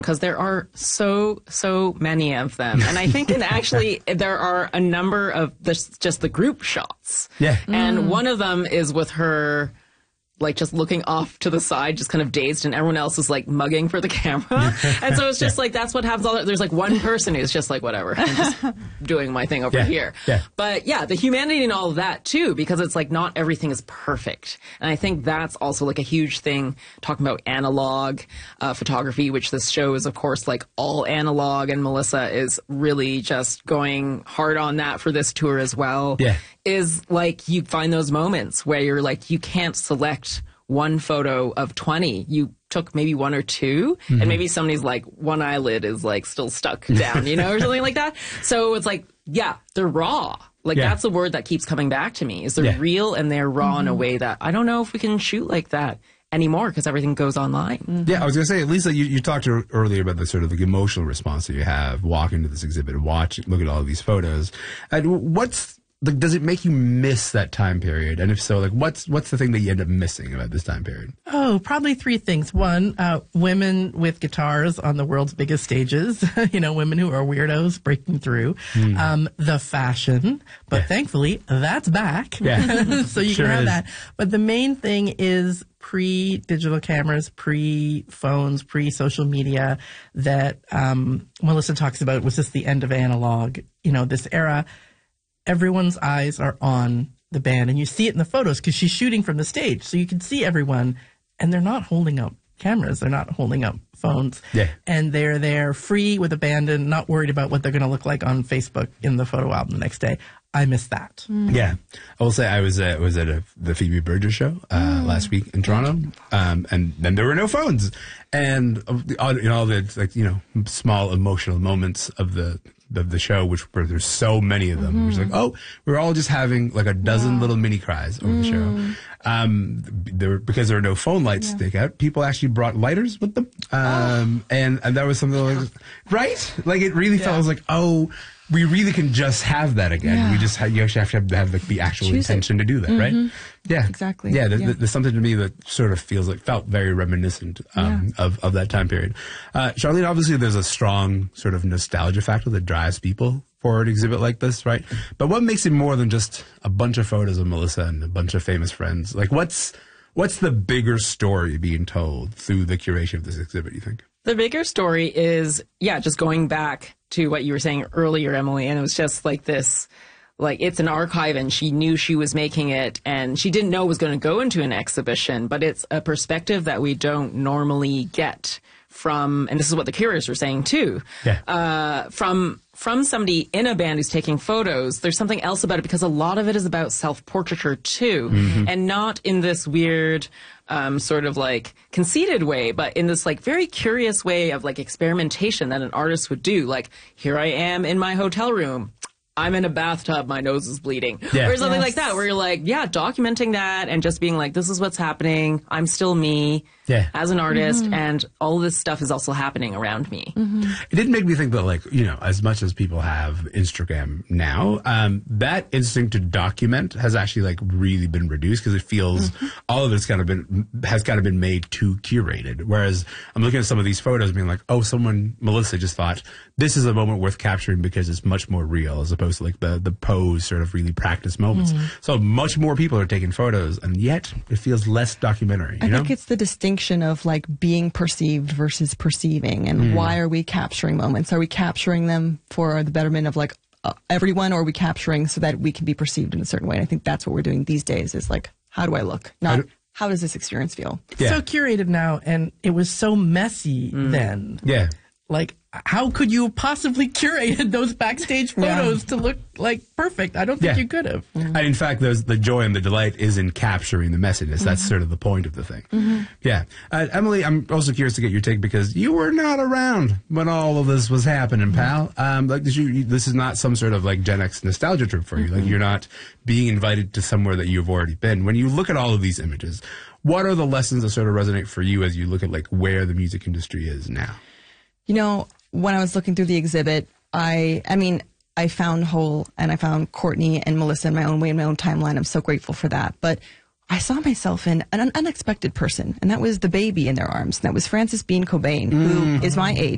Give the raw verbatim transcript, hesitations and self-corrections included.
because there are so, so many of them. And I think and actually there are a number of this, just the group shots. Yeah. And Mm. one of them is with her, like, just looking off to the side, just kind of dazed, and everyone else is, like, mugging for the camera. And so it's just, yeah. like, that's what happens. All that. There's, like, one person who's just like, whatever, I'm just doing my thing over yeah. here. Yeah. But, yeah, the humanity and all of that, too, because it's, like, not everything is perfect. And I think that's also, like, a huge thing, talking about analog uh, photography, which this show is, of course, like, all analog, and Melissa is really just going hard on that for this tour as well. Yeah. Is, like, you find those moments where you're, like, you can't select one photo of twenty. You took maybe one or two, mm-hmm. and maybe somebody's like, one eyelid is like still stuck down, you know, or something like that. So it's like, yeah, they're raw. Like, yeah. that's the word that keeps coming back to me, is they're yeah. real and they're raw mm-hmm. in a way that I don't know if we can shoot like that anymore because everything goes online. Mm-hmm. Yeah, I was going to say, Lisa, you, you talked to, earlier about the sort of the emotional response that you have walking to this exhibit and watch, look at all of these photos. And what's, like, does it make you miss that time period? And if so, like, what's what's the thing that you end up missing about this time period? Oh, probably three things. One, uh, women with guitars on the world's biggest stages. You know, women who are weirdos breaking through. Mm. Um, the fashion, but yeah. thankfully that's back. Yeah. So you sure can have is. that. But the main thing is pre-digital cameras, pre-phones, pre-social media that um, Melissa talks about was just the end of analog. You know, this era. Everyone's eyes are on the band, and you see it in the photos because she's shooting from the stage, so you can see everyone, and they're not holding up cameras, they're not holding up phones, yeah. and they're there free with abandon, not worried about what they're going to look like on Facebook in the photo album the next day. I miss that. Mm. Yeah, I will say I was at, was at a, the Phoebe Bridgers show uh, mm. last week in Toronto, um, and then there were no phones, and all, you know, all the like you know small emotional moments of the. of the show, which where there's so many of them. Mm-hmm. It was like, oh, we're all just having like a dozen yeah. little mini cries over mm. the show. Um, there were, because there were no phone lights yeah. to take out, people actually brought lighters with them. Um, oh. and, and that was something like, right? Like it really yeah. felt, I was like, oh, we really can just have that again. Yeah. We just have, you actually have to have, have the, the actual Choose intention it. to do that, mm-hmm. right? Yeah, exactly. Yeah, there, yeah. there's something to me that sort of feels like felt very reminiscent um, yeah. of of that time period. Uh, Charlene, obviously, there's a strong sort of nostalgia factor that drives people for an exhibit like this, right? But what makes it more than just a bunch of photos of Melissa and a bunch of famous friends? Like, what's what's the bigger story being told through the curation of this exhibit, you think? The bigger story is, yeah, just going back to what you were saying earlier, Emily, and it was just like this, like, it's an archive, and she knew she was making it, and she didn't know it was going to go into an exhibition, but it's a perspective that we don't normally get from, and this is what the curators were saying too, yeah. uh, from from somebody in a band who's taking photos. There's something else about it, because a lot of it is about self-portraiture too, mm-hmm. and not in this weird um, sort of like conceited way, but in this like very curious way of like experimentation that an artist would do. Like, here I am in my hotel room. I'm in a bathtub, my nose is bleeding. Yeah. Or something yes. like that, where you're like, yeah, documenting that and just being like, this is what's happening. I'm still me yeah. as an artist, mm-hmm. and all this stuff is also happening around me. Mm-hmm. It did make me think that, like, you know, as much as people have Instagram now, um, that instinct to document has actually, like, really been reduced, because it feels mm-hmm. all of it's kind of been, has kind of been made too curated. Whereas I'm looking at some of these photos being like, oh, someone, Melissa just thought, this is a moment worth capturing because it's much more real, as opposed to like the, the pose sort of really practiced moments. Mm. So much more people are taking photos, and yet it feels less documentary. You I know? think it's the distinction of like being perceived versus perceiving, and mm. why are we capturing moments? Are we capturing them for the betterment of like uh, everyone, or are we capturing so that we can be perceived in a certain way? And I think that's what we're doing these days, is like, how do I look? Not how, do, how does this experience feel? Yeah. So curated now, and it was so messy mm. then. Yeah. Like, how could you possibly curate those backstage photos yeah. to look like perfect? I don't think yeah. you could have. Mm-hmm. And in fact, there's the joy and the delight is in capturing the messiness. Mm-hmm. That's sort of the point of the thing. Mm-hmm. Yeah. Uh, Emily, I'm also curious to get your take, because you were not around when all of this was happening, pal. Mm-hmm. Um, like, did you, this is not some sort of like Gen X nostalgia trip for you. Mm-hmm. Like, you're not being invited to somewhere that you've already been. When you look at all of these images, what are the lessons that sort of resonate for you as you look at like where the music industry is now? You know, when I was looking through the exhibit, I, I mean, I found Hole and I found Courtney and Melissa in my own way, in my own timeline. I'm so grateful for that. But I saw myself in an unexpected person, and that was the baby in their arms. And that was Frances Bean Cobain, mm. who is my age.